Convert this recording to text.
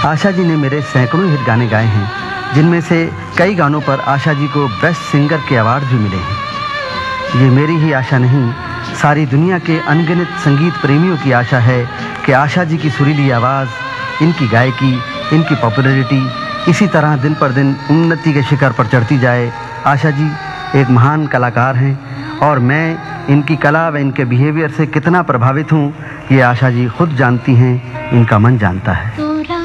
आशा जी ने मेरे सैकड़ों हिट गाने गाए हैं, जिनमें से कई गानों पर आशा जी को बेस्ट सिंगर के अवार्ड भी मिले हैं। ये मेरी ही आशा नहीं, सारी दुनिया के अनगिनत संगीत प्रेमियों की आशा है कि आशा जी की सुरीली आवाज़, इनकी गायकी, इनकी पॉपुलैरिटी इसी तरह दिन पर दिन उन्नति के शिखर पर चढ़ती जाए। आशा जी एक महान कलाकार हैं और मैं इनकी कला व इनके बिहेवियर से कितना प्रभावित हूँ, ये आशा जी खुद जानती हैं, इनका मन जानता है।